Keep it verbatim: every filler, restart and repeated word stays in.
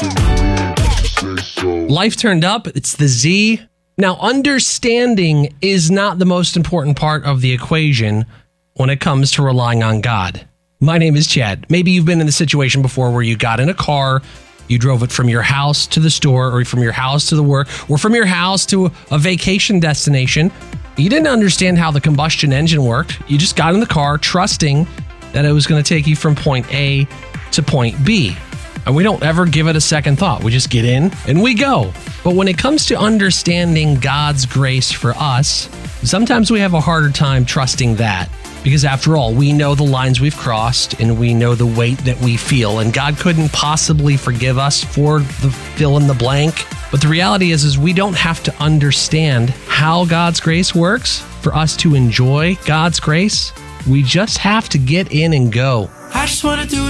Life turned up. It's the Z. Now, understanding is not the most important part of the equation when it comes to relying on God. My name is Chad. Maybe you've been in the situation before where you got in a car, you drove it from your house to the store, or from your house to the work, or from your house to a vacation destination. You didn't understand how the combustion engine worked. You just got in the car trusting that it was going to take you from point A to point B. And we don't ever give it a second thought. We just get in and we go. But when it comes to understanding God's grace for us, sometimes we have a harder time trusting that. Because after all, we know the lines we've crossed and we know the weight that we feel. And God couldn't possibly forgive us for the fill in the blank. But the reality is, is we don't have to understand how God's grace works for us to enjoy God's grace. We just have to get in and go. I just want to do